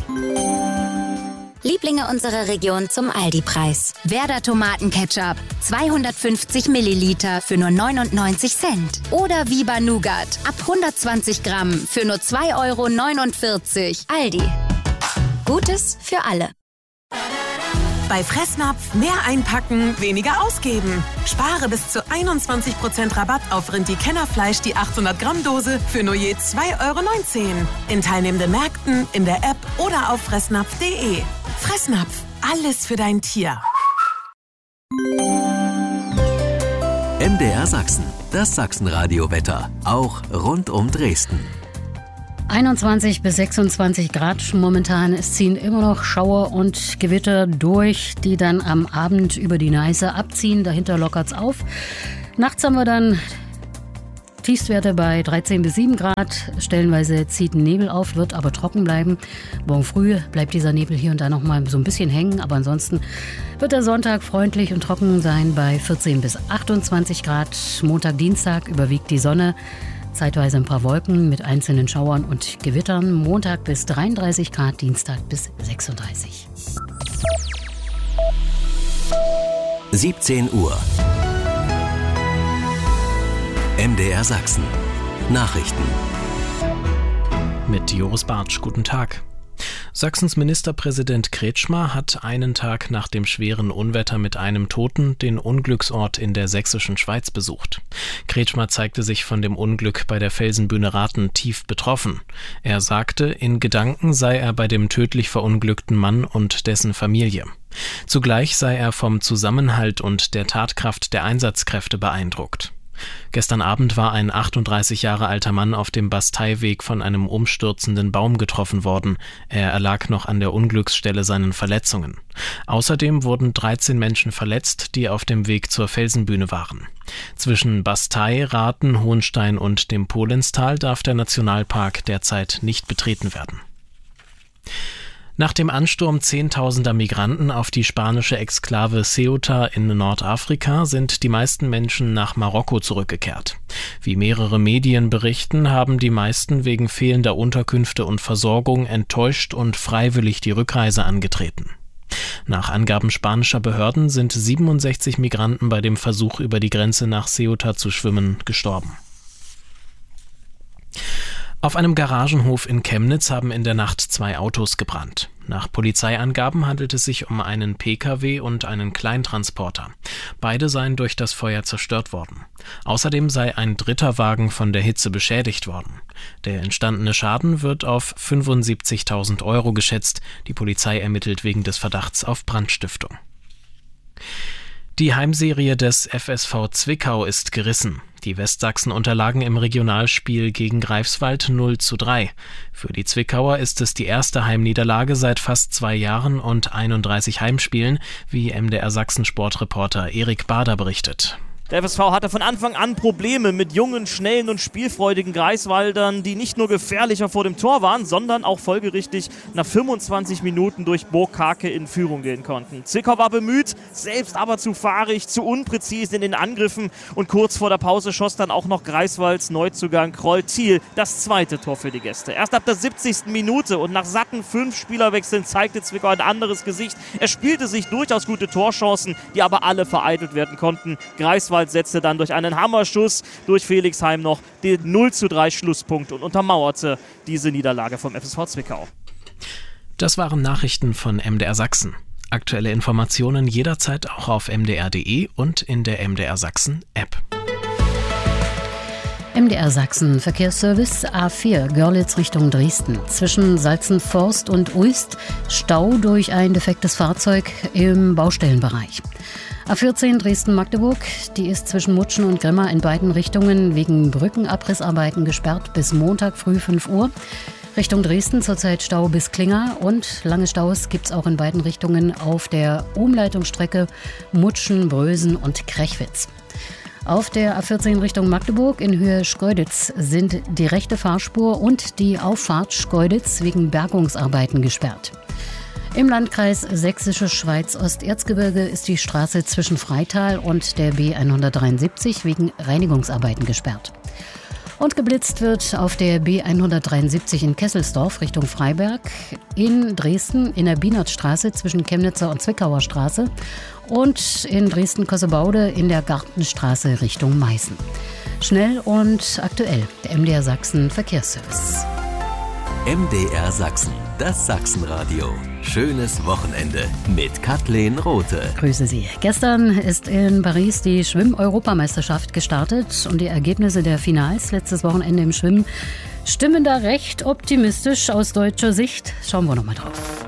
Lieblinge unserer Region zum Aldi-Preis. Werder Tomatenketchup, 250 Milliliter für nur 99 Cent. Oder Viva Nougat, ab 120 Gramm für nur 2,49 €. Aldi. Gutes für alle. Bei Fressnapf mehr einpacken, weniger ausgeben. Spare bis zu 21% Rabatt auf Rindi-Kennerfleisch, die 800 Gramm Dose für nur je 2,19 € in teilnehmenden Märkten, in der App oder auf fressnapf.de. Fressnapf, alles für dein Tier. MDR Sachsen, das Sachsenradio-Wetter, auch rund um Dresden. 21 bis 26 Grad momentan. Es ziehen immer noch Schauer und Gewitter durch, die dann am Abend über die Neiße abziehen. Dahinter lockert's auf. Nachts haben wir dann Tiefstwerte bei 13 bis 7 Grad. Stellenweise zieht ein Nebel auf, wird aber trocken bleiben. Morgen früh bleibt dieser Nebel hier und da noch mal so ein bisschen hängen. Aber ansonsten wird der Sonntag freundlich und trocken sein bei 14 bis 28 Grad. Montag, Dienstag überwiegt die Sonne. Zeitweise ein paar Wolken mit einzelnen Schauern und Gewittern. Montag bis 33 Grad, Dienstag bis 36. 17 Uhr. MDR Sachsen. Nachrichten. Mit Joris Bartsch, guten Tag. Sachsens Ministerpräsident Kretschmer hat einen Tag nach dem schweren Unwetter mit einem Toten den Unglücksort in der sächsischen Schweiz besucht. Kretschmer zeigte sich von dem Unglück bei der Felsenbühne Rathen tief betroffen. Er sagte, in Gedanken sei er bei dem tödlich verunglückten Mann und dessen Familie. Zugleich sei er vom Zusammenhalt und der Tatkraft der Einsatzkräfte beeindruckt. Gestern Abend war ein 38 Jahre alter Mann auf dem Basteiweg von einem umstürzenden Baum getroffen worden. Er erlag noch an der Unglücksstelle seinen Verletzungen. Außerdem wurden 13 Menschen verletzt, die auf dem Weg zur Felsenbühne waren. Zwischen Bastei, Rathen, Hohenstein und dem Polenstal darf der Nationalpark derzeit nicht betreten werden. Nach dem Ansturm zehntausender Migranten auf die spanische Exklave Ceuta in Nordafrika sind die meisten Menschen nach Marokko zurückgekehrt. Wie mehrere Medien berichten, haben die meisten wegen fehlender Unterkünfte und Versorgung enttäuscht und freiwillig die Rückreise angetreten. Nach Angaben spanischer Behörden sind 67 Migranten bei dem Versuch, über die Grenze nach Ceuta zu schwimmen, gestorben. Auf einem Garagenhof in Chemnitz haben in der Nacht 2 Autos gebrannt. Nach Polizeiangaben handelt es sich um einen Pkw und einen Kleintransporter. Beide seien durch das Feuer zerstört worden. Außerdem sei ein dritter Wagen von der Hitze beschädigt worden. Der entstandene Schaden wird auf 75.000 € geschätzt. Die Polizei ermittelt wegen des Verdachts auf Brandstiftung. Die Heimserie des FSV Zwickau ist gerissen. Die Westsachsen unterlagen im Regionalspiel gegen Greifswald 0:3. Für die Zwickauer ist es die erste Heimniederlage seit fast 2 Jahren und 31 Heimspielen, wie MDR Sachsen-Sportreporter Erik Bader berichtet. Der FSV hatte von Anfang an Probleme mit jungen, schnellen und spielfreudigen Greifswaldern, die nicht nur gefährlicher vor dem Tor waren, sondern auch folgerichtig nach 25 Minuten durch Burg Karke in Führung gehen konnten. Zwickau war bemüht, selbst aber zu fahrig, zu unpräzise in den Angriffen und kurz vor der Pause schoss dann auch noch Greifswalds Neuzugang Kroll Thiel das zweite Tor für die Gäste. Erst ab der 70. Minute und nach satten 5 Spielerwechseln zeigte Zwickau ein anderes Gesicht. Er spielte sich durchaus gute Torchancen, die aber alle vereitelt werden konnten. Greifswald setzte dann durch einen Hammerschuss durch Felix Heim noch den 0:3 Schlusspunkt und untermauerte diese Niederlage vom FSV Zwickau. Das waren Nachrichten von MDR Sachsen. Aktuelle Informationen jederzeit auch auf mdr.de und in der MDR Sachsen App. MDR Sachsen Verkehrsservice A4 Görlitz Richtung Dresden. Zwischen Salzenforst und Uist Stau durch ein defektes Fahrzeug im Baustellenbereich. A14 Dresden-Magdeburg, die ist zwischen Mutschen und Grimma in beiden Richtungen wegen Brückenabrissarbeiten gesperrt bis Montag früh 5 Uhr. Richtung Dresden zurzeit Stau bis Klinger und lange Staus gibt es auch in beiden Richtungen auf der Umleitungsstrecke Mutschen, Brösen und Krechwitz. Auf der A14 Richtung Magdeburg in Höhe Schkeuditz sind die rechte Fahrspur und die Auffahrt Schkeuditz wegen Bergungsarbeiten gesperrt. Im Landkreis Sächsische Schweiz Osterzgebirge ist die Straße zwischen Freital und der B173 wegen Reinigungsarbeiten gesperrt. Und geblitzt wird auf der B173 in Kesselsdorf Richtung Freiberg, in Dresden in der Bienertstraße zwischen Chemnitzer und Zwickauer Straße und in Dresden-Kossebaude in der Gartenstraße Richtung Meißen. Schnell und aktuell, der MDR Sachsen Verkehrsservice. MDR Sachsen, das Sachsenradio. Schönes Wochenende mit Kathleen Rothe. Grüße Sie. Gestern ist in Paris die Schwimm-Europameisterschaft gestartet und die Ergebnisse der Finals letztes Wochenende im Schwimmen stimmen da recht optimistisch aus deutscher Sicht. Schauen wir noch mal drauf.